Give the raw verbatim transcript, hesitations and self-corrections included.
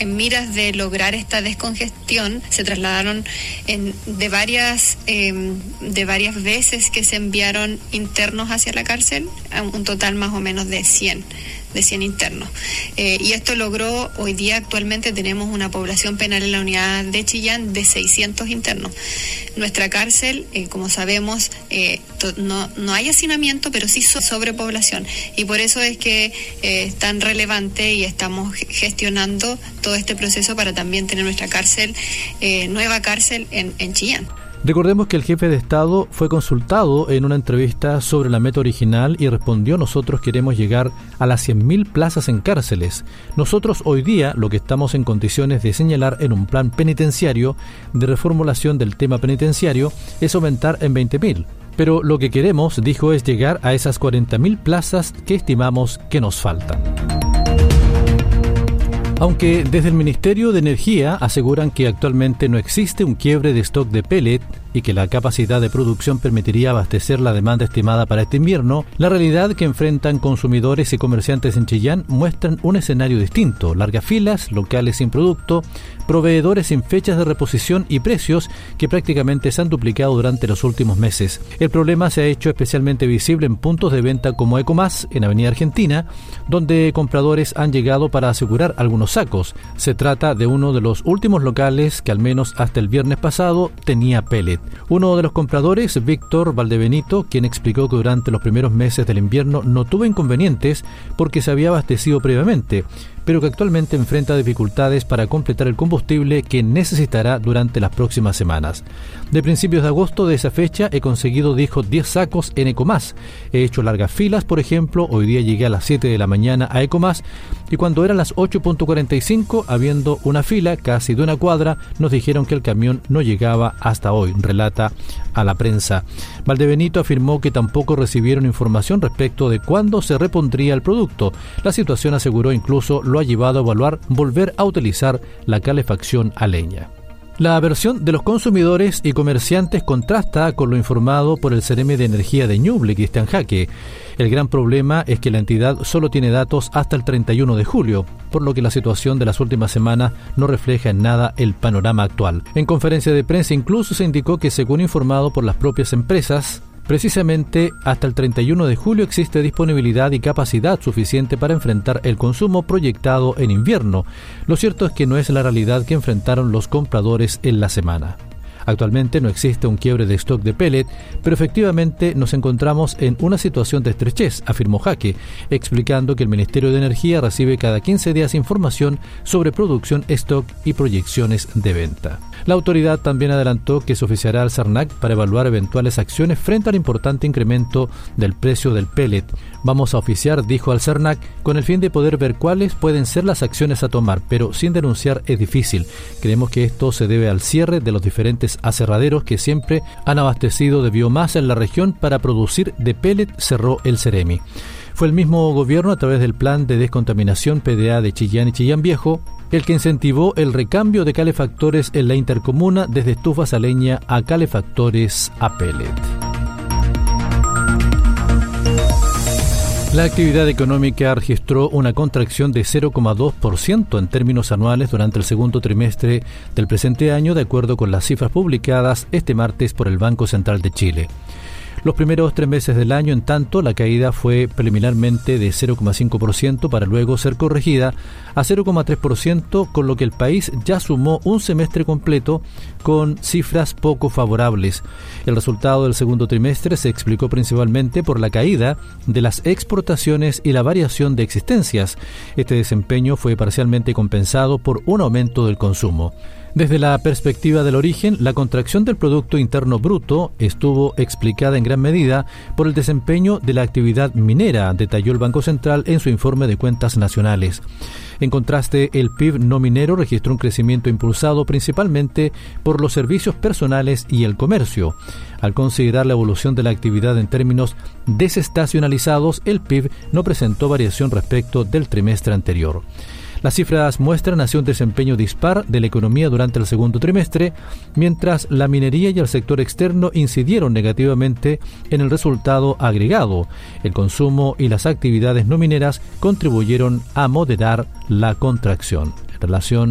en miras de lograr esta descongestión, se trasladaron en, de varias eh, de varias veces que se enviaron internos hacia la cárcel, a un total más o menos de cien de cien internos. Eh, y esto logró, hoy día actualmente tenemos una población penal en la unidad de Chillán de seiscientos internos. Nuestra cárcel, eh, como sabemos, eh, to, no, no hay hacinamiento, pero sí so, sobrepoblación. Y por eso es que eh, es tan relevante y estamos gestionando todo este proceso para también tener nuestra cárcel, eh, nueva cárcel en, en Chillán. Recordemos que el jefe de Estado fue consultado en una entrevista sobre la meta original y respondió: nosotros queremos llegar a las cien mil plazas en cárceles. Nosotros hoy día lo que estamos en condiciones de señalar en un plan penitenciario de reformulación del tema penitenciario es aumentar en veinte mil. Pero lo que queremos, dijo, es llegar a esas cuarenta mil plazas que estimamos que nos faltan. Aunque desde el Ministerio de Energía aseguran que actualmente no existe un quiebre de stock de pellet y que la capacidad de producción permitiría abastecer la demanda estimada para este invierno, la realidad que enfrentan consumidores y comerciantes en Chillán muestran un escenario distinto: largas filas, locales sin producto, proveedores sin fechas de reposición y precios que prácticamente se han duplicado durante los últimos meses. El problema se ha hecho especialmente visible en puntos de venta como Ecomás, en Avenida Argentina, donde compradores han llegado para asegurar algunos sacos. Se trata de uno de los últimos locales que al menos hasta el viernes pasado tenía pellet. Uno de los compradores, Víctor Valdebenito, quien explicó que durante los primeros meses del invierno no tuvo inconvenientes porque se había abastecido previamente, pero que actualmente enfrenta dificultades para completar el combustible que necesitará durante las próximas semanas. De principios de agosto de esa fecha he conseguido, dijo, diez sacos en Ecomás. He hecho largas filas, por ejemplo, hoy día llegué a las siete de la mañana a Ecomás y cuando eran las ocho cuarenta y cinco, habiendo una fila casi de una cuadra, nos dijeron que el camión no llegaba hasta hoy, relata a la prensa. Valdebenito afirmó que tampoco recibieron información respecto de cuándo se repondría el producto. La situación, aseguró, incluso lo ha llevado a evaluar volver a utilizar la calefacción a leña. La versión de los consumidores y comerciantes contrasta con lo informado por el Ceremi de Energía de Ñuble, Cristian Jaque. El gran problema es que la entidad solo tiene datos hasta el treinta y uno de julio, por lo que la situación de las últimas semanas no refleja en nada el panorama actual. En conferencia de prensa incluso se indicó que, según informado por las propias empresas, precisamente hasta el treinta y uno de julio existe disponibilidad y capacidad suficiente para enfrentar el consumo proyectado en invierno. Lo cierto es que no es la realidad que enfrentaron los compradores en la semana. Actualmente no existe un quiebre de stock de pellet, pero efectivamente nos encontramos en una situación de estrechez, afirmó Jaque, explicando que el Ministerio de Energía recibe cada quince días información sobre producción, stock y proyecciones de venta. La autoridad también adelantó que se oficiará al CERNAC para evaluar eventuales acciones frente al importante incremento del precio del pellet. Vamos a oficiar, dijo al CERNAC, con el fin de poder ver cuáles pueden ser las acciones a tomar, pero sin denunciar es difícil. Creemos que esto se debe al cierre de los diferentes aserraderos que siempre han abastecido de biomasa en la región para producir de pellet, cerró el Ceremi. Fue el mismo gobierno, a través del Plan de Descontaminación P D A de Chillán y Chillán Viejo, el que incentivó el recambio de calefactores en la intercomuna desde estufas a leña a calefactores a pellet. La actividad económica registró una contracción de cero coma dos por ciento en términos anuales durante el segundo trimestre del presente año, de acuerdo con las cifras publicadas este martes por el Banco Central de Chile. Los primeros tres meses del año, en tanto, la caída fue preliminarmente de cero coma cinco por ciento para luego ser corregida a cero coma tres por ciento, con lo que el país ya sumó un semestre completo con cifras poco favorables. El resultado del segundo trimestre se explicó principalmente por la caída de las exportaciones y la variación de existencias. Este desempeño fue parcialmente compensado por un aumento del consumo. Desde la perspectiva del origen, la contracción del Producto Interno Bruto estuvo explicada en gran medida por el desempeño de la actividad minera, detalló el Banco Central en su informe de cuentas nacionales. En contraste, el P I B no minero registró un crecimiento impulsado principalmente por los servicios personales y el comercio. Al considerar la evolución de la actividad en términos desestacionalizados, el P I B no presentó variación respecto del trimestre anterior. Las cifras muestran así un desempeño dispar de la economía durante el segundo trimestre, mientras la minería y el sector externo incidieron negativamente en el resultado agregado. El consumo y las actividades no mineras contribuyeron a moderar la contracción. En relación